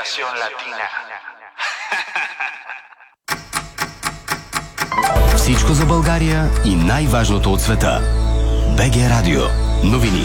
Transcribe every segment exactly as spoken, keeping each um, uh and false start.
Generación Latina. Всичко за България и най-важното от света. БГ Радио. Новини.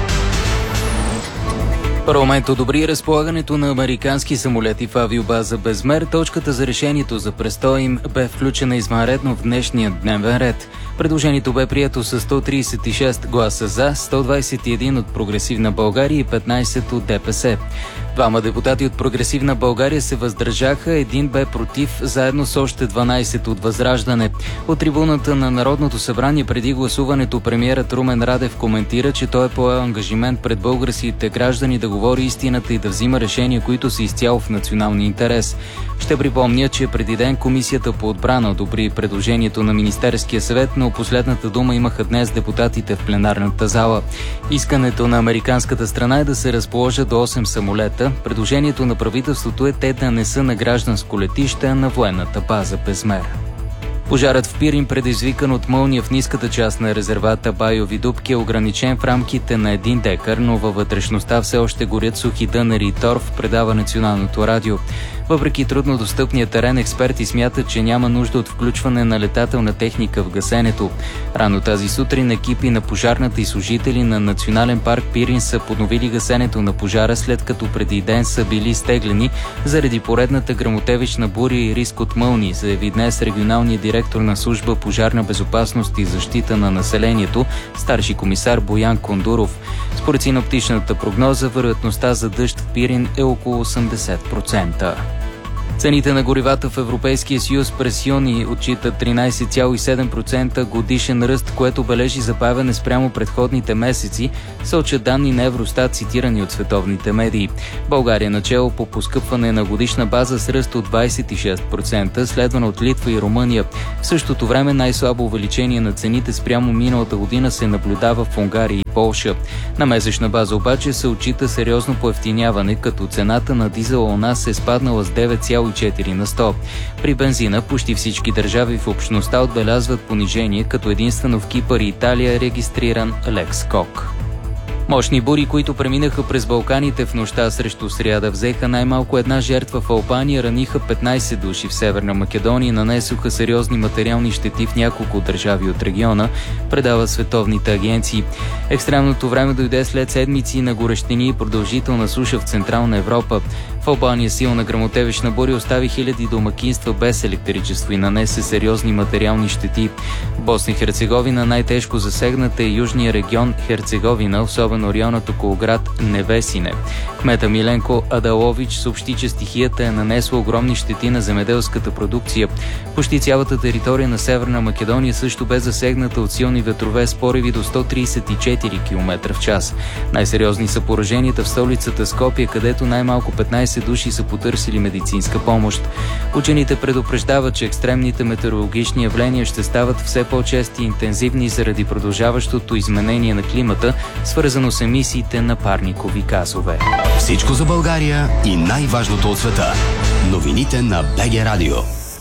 Парламент одобри разполагането на американски самолети в авиобаза Безмер. Точката за решението за престой им бе включена извънредно в днешния дневен ред. Предложението бе прието с сто тридесет и шест гласа за, сто двадесет и един от Прогресивна България и петнадесет от ДПС. Двама депутати от Прогресивна България се въздържаха, един бе против, заедно с още дванадесет от Възраждане. От трибуната на Народното събрание преди гласуването премиерът Румен Радев коментира, че той е поел ангажимент пред българските граждани да говори истината и да взима решения, които са изцяло в националния интерес. Ще припомня, че преди ден Комисията по отбрана одобри предложението на Министерския съвет, но последната дума имаха днес депутатите в пленарната зала. Искането на американската страна е да се разположат до осем самолета. Предложението на правителството е те да не са на гражданско летище, а на военната база Безмер. Пожарът в Пирин, предизвикан от мълния в ниската част на резервата Байови дупки, е ограничен в рамките на един декар, но във вътрешността все още горят сухи дънери и торф, предава Националното радио. Въпреки труднодостъпния терен, експерти смятат, че няма нужда от включване на летателна техника в гасенето. Рано тази сутрин екипи на пожарната и служители на Национален парк Пирин са подновили гасенето на пожара, след като преди ден са били изтеглени заради поредната гръмотевична буря и риск от мълни, заяви днес регионалният директор на служба пожарна безопасност и защита на населението, старши комисар Боян Кондуров. Според синоптичната прогноза, вероятността за дъжд в Пирин е около осемдесет процента. Цените на горивата в Европейския съюз през юни отчитат тринадесет цяло и седем процента годишен ръст, което бележи забавяне спрямо предходните месеци, сочат данни на Евростат, цитирани от световните медии. България начело по поскъпване на годишна база с ръст от двадесет и шест процента, следвана от Литва и Румъния. В същото време най-слабо увеличение на цените спрямо миналата година се наблюдава в Унгария и Полша. На месечна база обаче се отчита сериозно поевтиняване, като цената на дизела у нас е спаднала с девет цяло и четири на сто. При бензина почти всички държави в общността отбелязват понижение, като единствено в Кипър и Италия е регистриран лек скок. Мощни бури, които преминаха през Балканите в нощта срещу сряда, взеха най-малко една жертва в Албания, раниха петнадесет души в Северна Македония и нанесоха сериозни материални щети в няколко държави от региона, предава световните агенции. Екстремното време дойде след седмици на горещини и продължителна суша в Централна Европа. В Албания силна гръмотевична буря остави хиляди домакинства без електричество и нанесе сериозни материални щети. В Босна и Херцеговина най-тежко засегната е южния регион Херцеговина, особено районът около град Невесине. Кмета Миленко Адалович съобщи, че стихията е нанесла огромни щети на земеделската продукция. Почти цялата територия на Северна Македония също бе засегната от силни ветрове с пориви до сто тридесет и четири километра в час. Най-сериозни са пораженията в столицата Скопие, където най-малко петнадесет души са потърсили медицинска помощ. Учените предупреждават, че екстремните метеорологични явления ще стават все по-чести и интензивни заради продължаващото изменение на климата, свързано с емисиите на парникови газове. Всичко за България и най-важното от света. Новините на БГ Радио.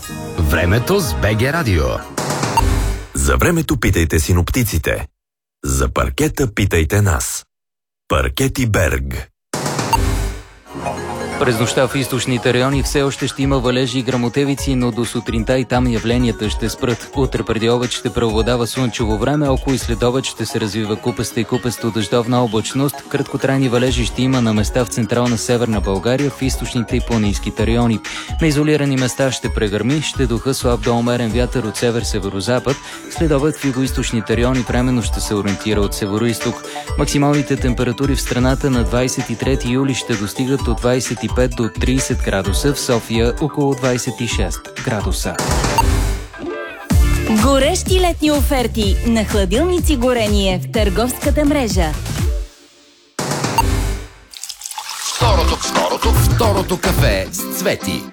Времето с БГ Радио. За времето питайте синоптиците. За паркета питайте нас. Паркети Берг. През нощта в източните райони все още ще има валежи и гръмотевици, но до сутринта и там явленията ще спрат. Утре преди обед ще преобладава слънчево време, около и след обед ще се развива купеста и купесто дъждовна облачност. Краткотрайни валежи ще има на места в централна Северна България, в източните и планинските райони. На изолирани места ще прегърми, ще духа слаб до умерен вятър от север-северозапад. След обед в югоизточните райони временно ще се ориентира от североизток. Максималните температури в страната на двадесет и трети юли ще достигат от двадесет и пет до тридесет градуса, в София около двадесет и шест градуса. Горещи летни оферти на хладилници горение в търговската мрежа. Второто, второто, второто кафе с Цвети.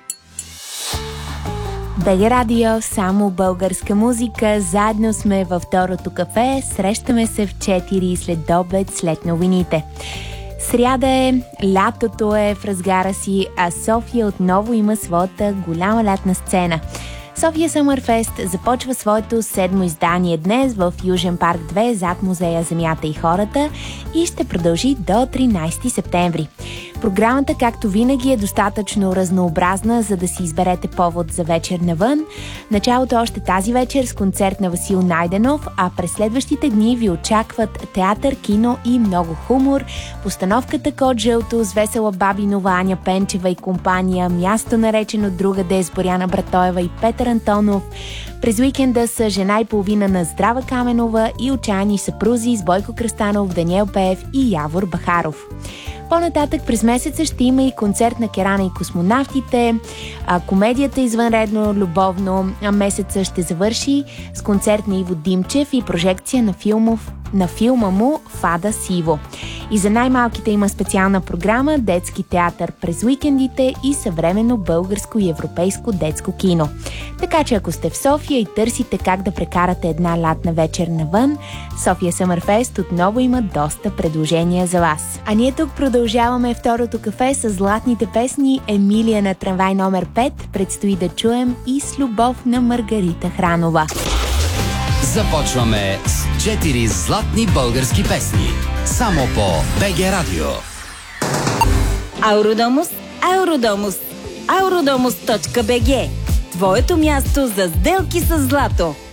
БГ Радио, само българска музика. Заедно сме във второто кафе. Срещаме се в четири след обед, след новините. Сряда е, лятото е в разгара си, а София отново има своята голяма лятна сцена. София Съмърфест започва своето седмо издание днес в Южен парк две, зад музея Земята и хората, и ще продължи до тринайсети септември. Програмата, както винаги, е достатъчно разнообразна, за да си изберете повод за вечер навън. Началото още тази вечер с концерт на Васил Найденов, а през следващите дни ви очакват театър, кино и много хумор, постановката Код жълто с Весела Бабинова, Аня Пенчева и компания, място наречено другаде с Боряна Братоева и Петър Антонов. През уикенда са Жена и половина на Здрава Каменова и Отчаяни съпрузи с Бойко Кръстанов, Даниел Пеев и Явор Бахаров. По-нататък през месеца ще има и концерт на Керана и космонавтите, а комедията извънредно любовно месеца ще завърши с концерт на Иво Димчев и прожекция на, филмов, на филма му Фада Сиво. И за най-малките има специална програма, детски театър през уикендите и съвременно българско и европейско детско кино. Така че ако сте в София и търсите как да прекарате една лятна вечер навън, София Съмърфест отново има доста предложения за вас. А ние тук продължаваме второто кафе с златните песни Емилия на трамвай номер пет. Предстои да чуем и С любов на Маргарита Хранова. Започваме с четири златни български песни. Само по БГ Радио. Ауродомус, Ауродомус, ауродомус точка би джи. Твоето място за сделки с злато.